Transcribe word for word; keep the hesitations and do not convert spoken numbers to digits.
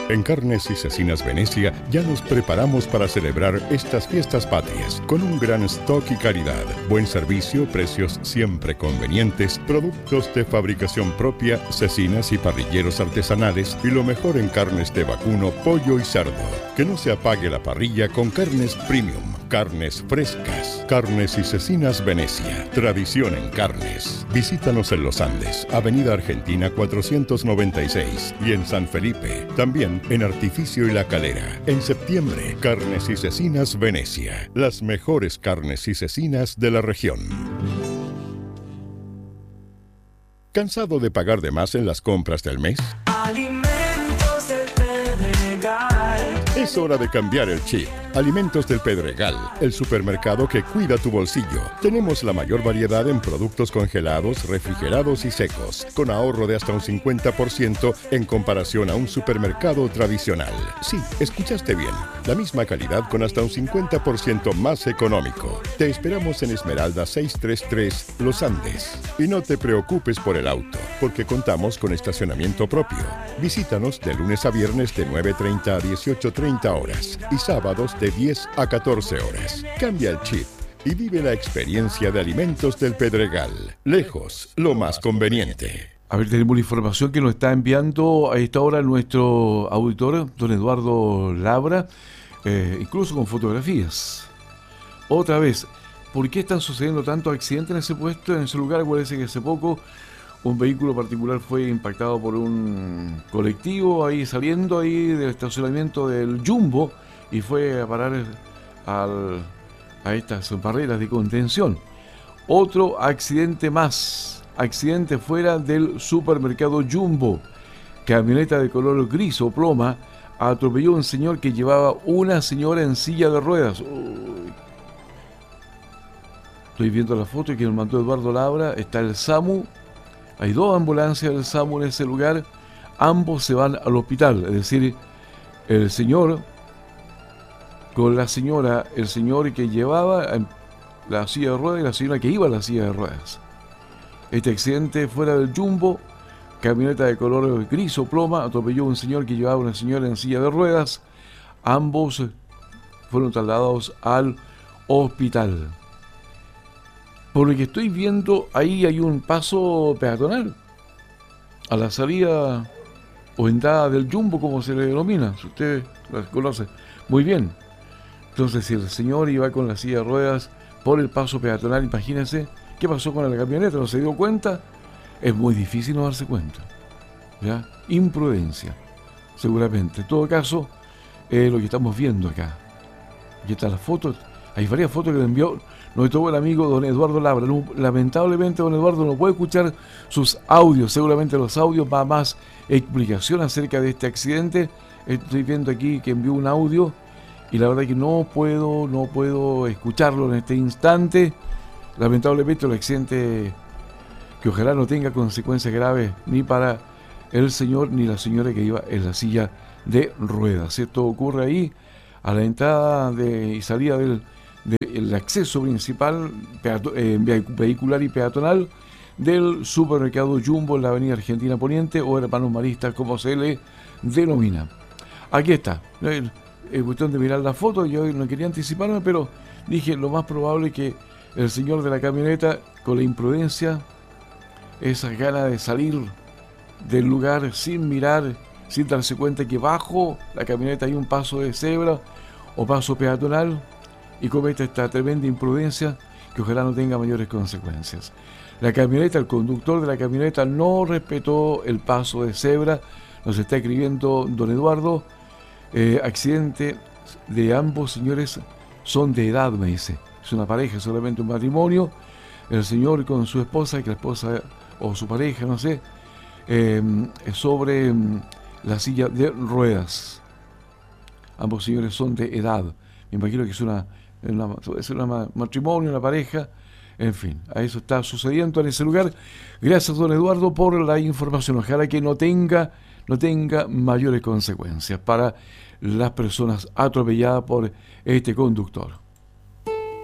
En Carnes y Cecinas Venecia ya nos preparamos para celebrar estas fiestas patrias con un gran stock y calidad, buen servicio, precios siempre convenientes, productos de fabricación propia, cecinas y parrilleros artesanales y lo mejor en carnes de vacuno, pollo y cerdo. Que no se apague la parrilla con carnes premium, carnes frescas. Carnes y Cecinas Venecia, tradición en carnes. Visítanos en Los Andes, Avenida Argentina cuatrocientos noventa y seis y en San Felipe, también en Artificio y La Calera. En septiembre, Carnes y Cecinas Venecia, las mejores carnes y cecinas de la región. ¿Cansado de pagar de más en las compras del mes? Alimentos del Pedregal. Es hora de cambiar el chip. Alimentos del Pedregal, el supermercado que cuida tu bolsillo. Tenemos la mayor variedad en productos congelados, refrigerados y secos, con ahorro de hasta un cincuenta por ciento en comparación a un supermercado tradicional. Sí, escuchaste bien. La misma calidad con hasta un cincuenta por ciento más económico. Te esperamos en Esmeralda seiscientos treinta y tres, Los Andes. Y no te preocupes por el auto, porque contamos con estacionamiento propio. Visítanos de lunes a viernes de nueve treinta a dieciocho treinta horas y sábados de diez a catorce horas. Cambia el chip y vive la experiencia de Alimentos del Pedregal. Lejos, lo más conveniente. A ver, tenemos la información que nos está enviando a esta hora nuestro auditor, don Eduardo Labra, eh, incluso con fotografías. Otra vez, ¿por qué están sucediendo tantos accidentes en ese puesto, en ese lugar? Parece que hace poco un vehículo particular fue impactado por un colectivo ahí saliendo ahí del estacionamiento del Jumbo y fue a parar al, a estas barreras de contención. Otro accidente más, accidente fuera del supermercado Jumbo. Camioneta de color gris o ploma atropelló a un señor que llevaba una señora en silla de ruedas. Uy. Estoy viendo la foto que nos mandó Eduardo Labra. Está el SAMU. Hay dos ambulancias del SAMU en ese lugar. Ambos se van al hospital. Es decir, el señor con la señora, el señor que llevaba la silla de ruedas y la señora que iba a la silla de ruedas. Este accidente fuera del Jumbo, camioneta de color gris o ploma, atropelló a un señor que llevaba a una señora en silla de ruedas. Ambos fueron trasladados al hospital. Por lo que estoy viendo, ahí hay un paso peatonal a la salida o entrada del Jumbo, como se le denomina, si usted la conoce muy bien. Entonces, si el señor iba con la silla de ruedas por el paso peatonal, imagínense qué pasó con la camioneta, no se dio cuenta. Es muy difícil no darse cuenta, ¿ya? Imprudencia, seguramente. En todo caso, eh, lo que estamos viendo acá. Aquí están las fotos. Hay varias fotos que le envió nuestro buen amigo don Eduardo Labra. No, lamentablemente don Eduardo no puede escuchar sus audios. Seguramente los audios va más explicación acerca de este accidente. Estoy viendo aquí que envió un audio y la verdad que no puedo, no puedo escucharlo en este instante. Lamentablemente el accidente que ojalá no tenga consecuencias graves ni para el señor ni la señora que iba en la silla de ruedas. Esto ocurre ahí a la entrada de, y salida del el acceso principal peato, eh, vehicular y peatonal del supermercado Jumbo en la avenida Argentina Poniente o Hermanos Maristas, como se le denomina. Aquí está. Es cuestión de mirar la foto. Yo no quería anticiparme, pero dije lo más probable es que el señor de la camioneta, con la imprudencia, esa gana de salir del lugar sin mirar, sin darse cuenta que bajo la camioneta hay un paso de cebra o paso peatonal, y comete esta tremenda imprudencia que ojalá no tenga mayores consecuencias. La camioneta, el conductor de la camioneta no respetó el paso de cebra. Nos está escribiendo don Eduardo. Eh, accidente de ambos señores son de edad, me dice. Es una pareja, solamente un matrimonio. El señor con su esposa, que la esposa o su pareja, no sé, eh, sobre la silla de ruedas. Ambos señores son de edad. Me imagino que es una Una, es un matrimonio, una pareja, en fin, a eso está sucediendo en ese lugar. Gracias, don Eduardo, por la información. Ojalá que no tenga, no tenga mayores consecuencias para las personas atropelladas por este conductor.